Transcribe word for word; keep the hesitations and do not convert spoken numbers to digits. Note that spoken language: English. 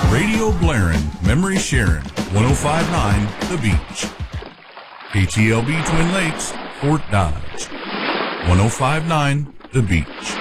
Radio blaring, memory sharing, one oh five point nine The Beach. K T L B Twin Lakes, Fort Dodge. one oh five point nine The Beach.